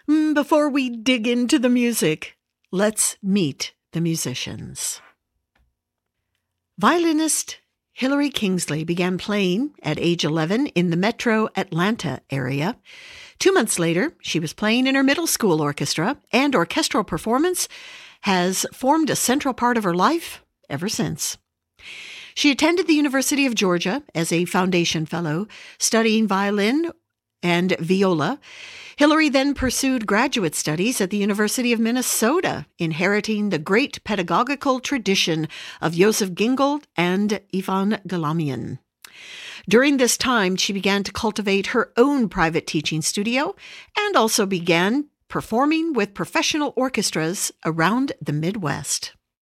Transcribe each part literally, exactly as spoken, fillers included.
Mm, Before we dig into the music, let's meet the musicians. Violinist Hilary Kingsley began playing at age eleven in the metro Atlanta area. Two months later, she was playing in her middle school orchestra, and orchestral performance has formed a central part of her life ever since. She attended the University of Georgia as a foundation fellow, studying violin and viola. Hilary then pursued graduate studies at the University of Minnesota, inheriting the great pedagogical tradition of Joseph Gingold and Ivan Galamian. During this time, she began to cultivate her own private teaching studio and also began performing with professional orchestras around the Midwest.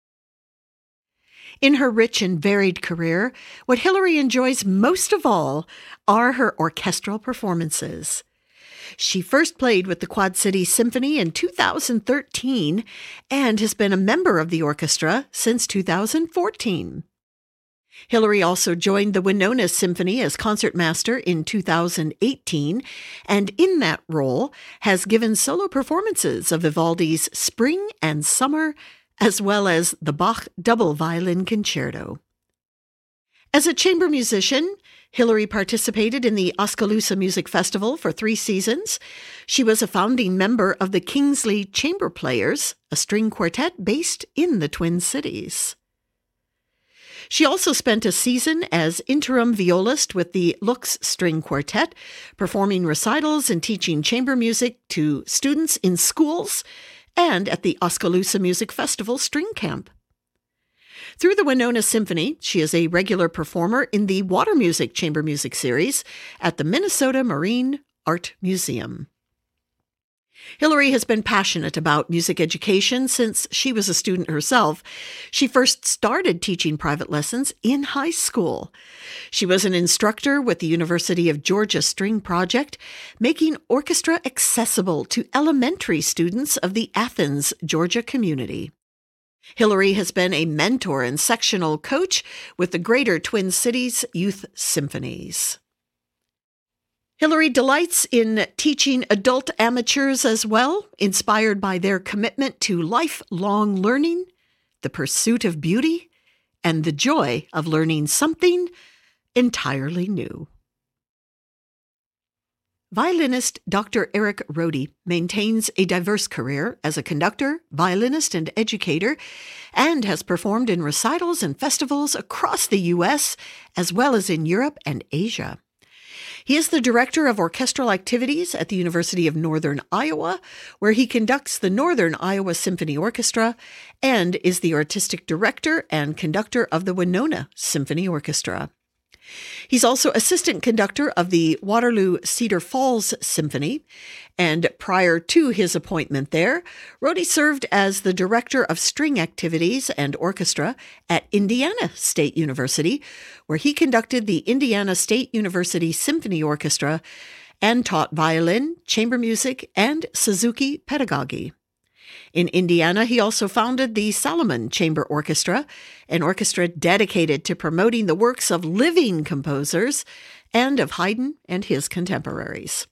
In her rich and varied career, what Hilary enjoys most of all are her orchestral performances. She first played with the Quad City Symphony in two thousand thirteen and has been a member of the orchestra since two thousand fourteen. Hilary also joined the Winona Symphony as concertmaster in two thousand eighteen, and in that role has given solo performances of Vivaldi's Spring and Summer, as well as the Bach Double Violin Concerto. As a chamber musician, Hilary participated in the Oskaloosa Music Festival for three seasons. She was a founding member of the Kingsley Chamber Players, a string quartet based in the Twin Cities. She also spent a season as interim violist with the Lux String Quartet, performing recitals and teaching chamber music to students in schools and at the Oskaloosa Music Festival String Camp. Through the Winona Symphony, she is a regular performer in the Water Music Chamber Music Series at the Minnesota Marine Art Museum. Hilary has been passionate about music education since she was a student herself. She first started teaching private lessons in high school. She was an instructor with the University of Georgia String Project, making orchestra accessible to elementary students of the Athens, Georgia community. Hilary has been a mentor and sectional coach with the Greater Twin Cities Youth Symphonies. Hilary delights in teaching adult amateurs as well, inspired by their commitment to lifelong learning, the pursuit of beauty, and the joy of learning something entirely new. Violinist Doctor Eric Rohde maintains a diverse career as a conductor, violinist, and educator, and has performed in recitals and festivals across the U S as well as in Europe and Asia. He is the director of orchestral activities at the University of Northern Iowa, where he conducts the Northern Iowa Symphony Orchestra and is the artistic director and conductor of the Winona Symphony Orchestra. He's also assistant conductor of the Waterloo Cedar Falls Symphony, and prior to his appointment there, Rohde served as the director of string activities and orchestra at Indiana State University, where he conducted the Indiana State University Symphony Orchestra and taught violin, chamber music, and Suzuki pedagogy. In Indiana, he also founded the Salomon Chamber Orchestra, an orchestra dedicated to promoting the works of living composers and of Haydn and his contemporaries.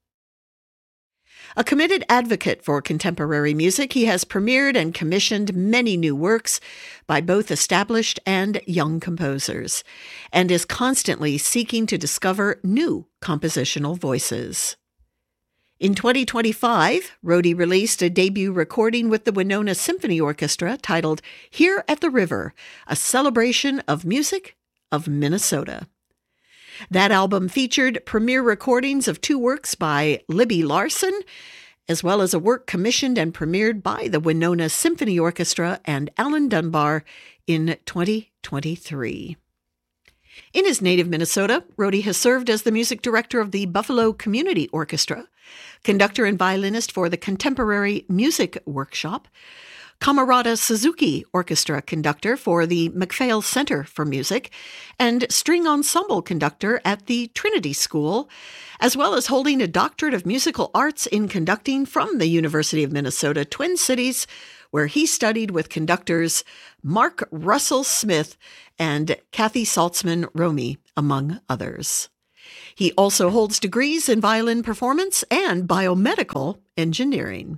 A committed advocate for contemporary music, he has premiered and commissioned many new works by both established and young composers, and is constantly seeking to discover new compositional voices. In twenty twenty-five, Rohde released a debut recording with the Winona Symphony Orchestra titled Here at the River, a celebration of music of Minnesota. That album featured premiere recordings of two works by Libby Larson, as well as a work commissioned and premiered by the Winona Symphony Orchestra and Alan Dunbar in twenty twenty-three. In his native Minnesota, Rohde has served as the music director of the Buffalo Community Orchestra, conductor and violinist for the Contemporary Music Workshop, Camerata Suzuki Orchestra conductor for the MacPhail Center for Music, and string ensemble conductor at the Trinity School, as well as holding a doctorate of musical arts in conducting from the University of Minnesota Twin Cities, where he studied with conductors Mark Russell Smith and Kathy Saltzman Romy, among others. He also holds degrees in violin performance and biomedical engineering.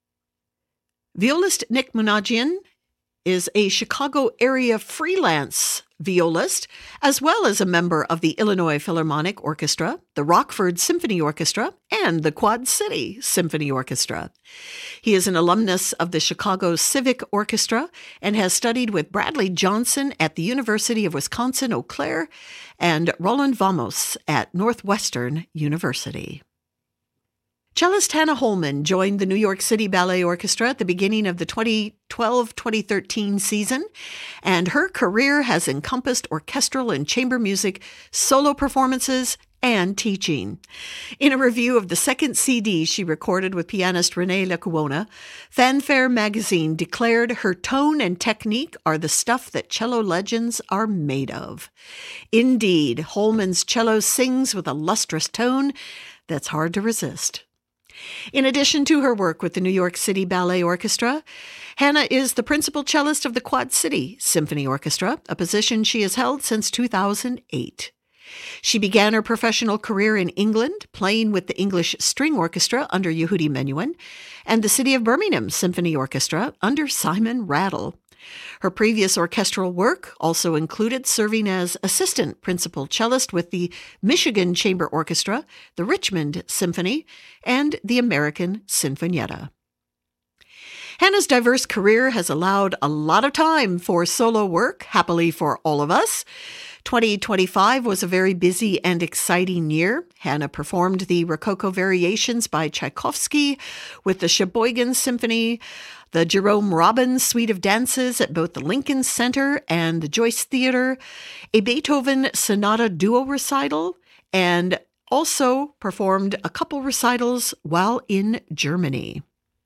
Violist Nick Munagian is a Chicago area freelance violist, as well as a member of the Illinois Philharmonic Orchestra, the Rockford Symphony Orchestra, and the Quad City Symphony Orchestra. He is an alumnus of the Chicago Civic Orchestra and has studied with Bradley Johnson at the University of Wisconsin-Eau Claire and Roland Vamos at Northwestern University. Cellist Hannah Holman joined the New York City Ballet Orchestra at the beginning of the twenty twelve twenty thirteen season, and her career has encompassed orchestral and chamber music, solo performances, and teaching. In a review of the second C D she recorded with pianist Renee Lecuona, Fanfare magazine declared her tone and technique are the stuff that cello legends are made of. Indeed, Holman's cello sings with a lustrous tone that's hard to resist. In addition to her work with the New York City Ballet Orchestra, Hannah is the principal cellist of the Quad City Symphony Orchestra, a position she has held since two thousand eight. She began her professional career in England, playing with the English String Orchestra under Yehudi Menuhin and the City of Birmingham Symphony Orchestra under Simon Rattle. Her previous orchestral work also included serving as assistant principal cellist with the Michigan Chamber Orchestra, the Richmond Symphony, and the American Sinfonietta. Hannah's diverse career has allowed a lot of time for solo work, happily for all of us. twenty twenty-five was a very busy and exciting year. Hannah performed the Rococo Variations by Tchaikovsky with the Sheboygan Symphony, the Jerome Robbins Suite of Dances at both the Lincoln Center and the Joyce Theater, a Beethoven Sonata Duo recital, and also performed a couple recitals while in Germany.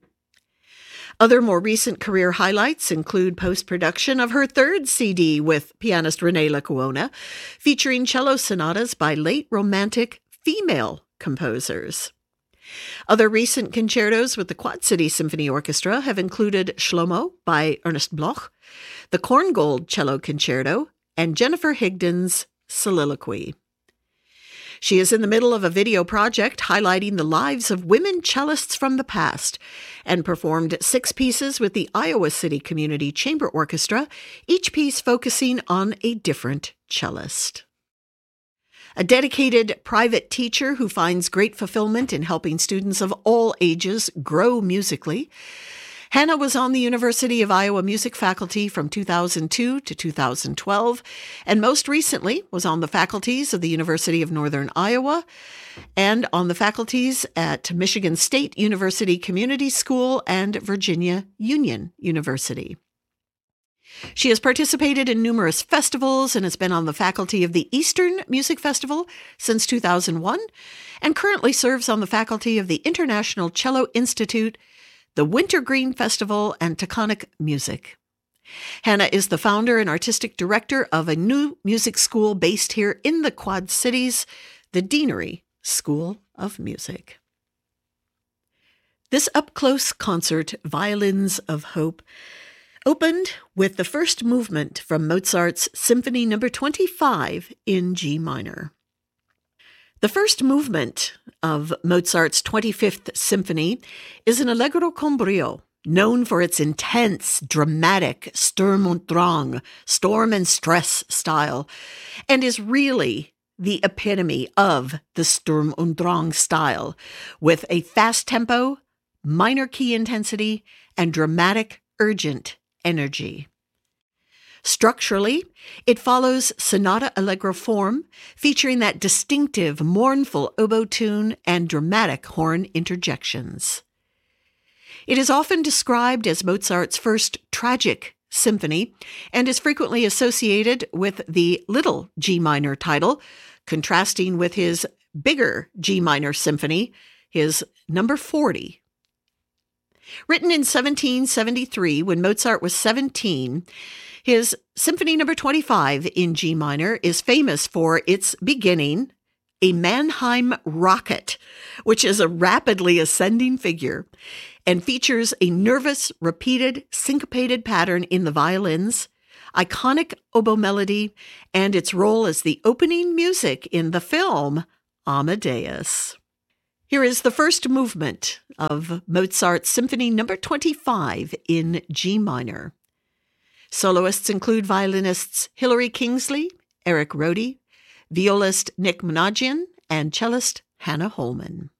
Other more recent career highlights include post-production of her third C D with pianist Renee Lecuona, featuring cello sonatas by late Romantic female composers. Other recent concertos with the Quad City Symphony Orchestra have included Shlomo by Ernest Bloch, the Korngold Cello Concerto, and Jennifer Higdon's Soliloquy. She is in the middle of a video project highlighting the lives of women cellists from the past and performed six pieces with the Iowa City Community Chamber Orchestra, each piece focusing on a different cellist. A dedicated private teacher who finds great fulfillment in helping students of all ages grow musically, Hannah was on the University of Iowa music faculty from two thousand two to two thousand twelve, and most recently was on the faculties of the University of Northern Iowa and on the faculties at Michigan State University Community School and Virginia Union University. She has participated in numerous festivals and has been on the faculty of the Eastern Music Festival since two thousand one and currently serves on the faculty of the International Cello Institute, the Wintergreen Festival, and Taconic Music. Hannah is the founder and artistic director of a new music school based here in the Quad Cities, the Deanery School of Music. This up-close concert, Violins of Hope, opened with the first movement from Mozart's Symphony Number twenty-five in G minor. The first movement of Mozart's twenty-fifth Symphony is an allegro con brio, known for its intense, dramatic Sturm und Drang, storm and stress style, and is really the epitome of the Sturm und Drang style, with a fast tempo, minor key intensity, and dramatic, urgent energy. Structurally, it follows sonata allegro form, featuring that distinctive, mournful oboe tune and dramatic horn interjections. It is often described as Mozart's first tragic symphony and is frequently associated with the little G minor title, contrasting with his bigger G minor symphony, his number forty. Written in seventeen seventy-three, when Mozart was seventeen, his Symphony Number twenty-five in G minor is famous for its beginning, a Mannheim rocket, which is a rapidly ascending figure, and features a nervous, repeated, syncopated pattern in the violins, iconic oboe melody, and its role as the opening music in the film Amadeus. Here is the first movement of Mozart's Symphony Number twenty-five in G minor. Soloists include violinists Hilary Kingsley, Eric Rohde, violist Nick Managian, and cellist Hannah Holman.